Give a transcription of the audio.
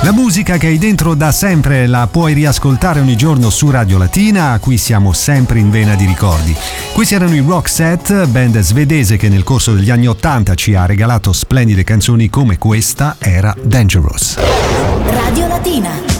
La musica che hai dentro da sempre la puoi riascoltare ogni giorno su Radio Latina, a cui siamo sempre in vena di ricordi. Questi erano i Roxette, band svedese che nel corso degli anni '80 ci ha regalato splendide canzoni come questa era Dangerous. Radio Latina.